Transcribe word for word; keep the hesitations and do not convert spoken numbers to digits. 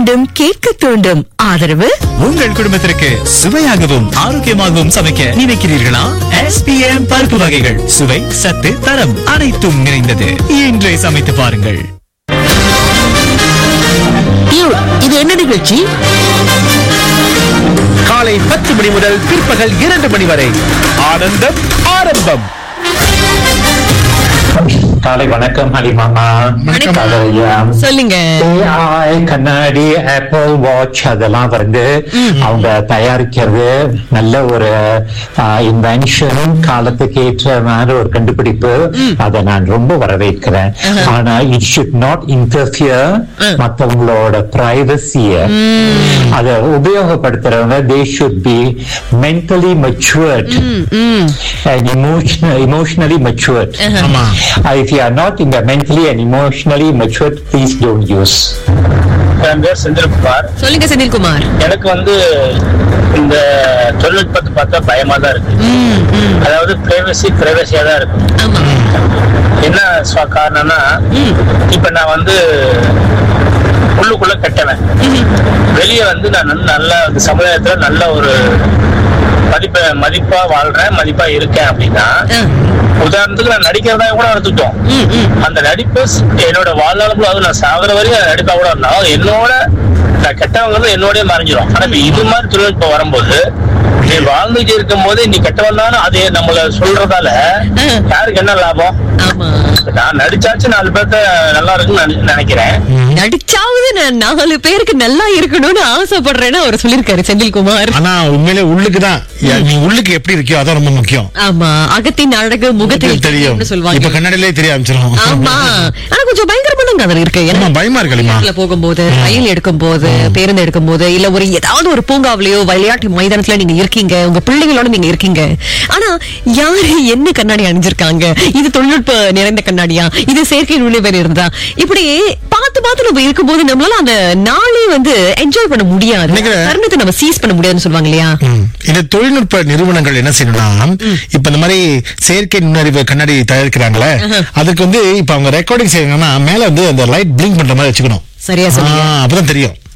மீண்டும் கேட்க தூண்டும். ஆதரவு உங்கள் குடும்பத்திற்கு சுவையாகவும் ஆரோக்கியமாகவும் சமைக்க நினைக்கிறீர்களா? எஸ் பி எம் பருப்பு வகைகள் சுவை, சத்து, தரம் அனைத்தும் நிறைந்தது. இன்றே சமைத்து பாருங்கள். இது என்ன நிகழ்ச்சி? காலை பத்து மணி முதல் பிற்பகல் இரண்டு மணி வரை ஆனந்தம் ஆரம்பம். காலை வணக்கம் ஹலிமாமா. சொல்லுங்க. ஏஐ கண்ணாடி, ஆப்பிள் வாட்ச் அதெல்லாம் வந்து அவங்க தயாரிக்கிறது நல்ல ஒரு இன்வென்ஷன், காலத்துக்கு ஏற்ற மாதிரி ஒரு கண்டுபிடிப்பு. அதை நான் ரொம்ப வரவேற்கிறேன். ஆனா இட் ஷுட் நாட் இன்டர்ஃபியர் மற்றவங்களோட பிரைவசிய. அதை உபயோகப்படுத்துறவங்க they should be mentally matured and emotional emotionally matured. If you are not in the mentally and emotionally matured, please don't use. என் பேர் செந்தில்குமார். சொல்லுங்க செந்தில்குமார். எனக்கு வந்து இந்த தொழில்நுட்பத்தை பார்த்தா பயமா தான் இருக்கு. அதாவது பிரைவசி பிரைவசியா தான் இருக்கு. என்ன காரணம்னா, இப்ப நான் வந்து உள்ளுக்குள்ள கட்டவன், வெளியே வந்து நான் நல்ல சமுதாயத்துல நல்ல ஒரு மதிப்ப மதிப்பா வாழ்றேன், மதிப்பா இருக்கேன் அப்படின்னா, உதாரணத்துக்கு நான் நடிக்கிறதா கூட எடுத்துட்டோம். அந்த நடிப்பு என்னோட வாழ்நாளுக்குள்ள, அது நான் சாகுற வரையும் நடிப்பா கூட இருந்தாலும் என்னோட நான் கெட்டவங்க என்னோடய மறைஞ்சிடும். ஆனா இப்ப இது மாதிரி தொழில்நுட்பம் வரும்போது, நீ வாழ்ந்துட்டு இருக்கும் போது நீ கெட்டவன் தானே அதே நம்மள சொல்றதால யாருக்கு என்ன லாபம்? நான் நடிச்சாச்சு நாலு பேர்த்த நல்லா இருக்குன்னு நினைக்கிறேன். நடிச்சாவது நான் நாலு பேருக்கு நல்லா இருக்கணும்னு ஆசைப்படுறேன்னு அவர் சொல்லிருக்காரு செந்தில்குமார். ஆனா உண்மையிலே உள்ளுக்குதான், நீ உள்ளுக்கு எப்படி இருக்கியோ அதான் ரொம்ப முக்கியம். ஆமா, அகத்தின் அழகு முகத்தில் தெரியும் சொல்லுவாங்க. இப்ப கண்ணாடியிலே தெரிய ஆரம்பிச்சிடும். ஆமா, ஆனா கொஞ்சம் பயங்கரமான கதை இருக்கு. பயமா இருக்கு போகும்போது, ரயில் எடுக்கும் போது, பேருந்து எடுக்கும் போது, இல்ல ஒரு ஏதாவது ஒரு பூங்காவிலயோ விளையாட்டு மைதானத்துல நீங்க இருக்கீங்க, உங்க பிள்ளைகளோட நீங்க இருக்கீங்க. ஆனா யாரு என்ன கண்ணாடி அணிஞ்சிருக்காங்க, இது தொழில்நுட்ப நிறைந்த கண்ணாடியா, இது செயற்கை நுழைவர் இருந்தா, இப்படி பார்த்து பார்த்து நம்ம இருக்கும்போது நம்மளால அந்த நாளே வந்து என்ஜாய் பண்ண முடியாது, தருணத்தை நம்ம சீஸ் பண்ண முடியாதுன்னு சொல்லுவாங்க இல்லையா? இந்த தொழில்நுட்ப நிறுவனங்கள் என்ன செய்யணும்னா, இப்ப இந்த மாதிரி செயற்கை நுண்ணறிவு கண்ணாடி தயாரிக்கிறாங்களே, அதுக்கு வந்து இப்ப அவங்க ரெக்கார்டிங் செய்யணும்னா மேல வந்து அந்த லைட் பிளிங்க் பண்ற மாதிரி வச்சுக்கணும். சரியா சொன்னீங்க. அப்பதான் தெரியும்.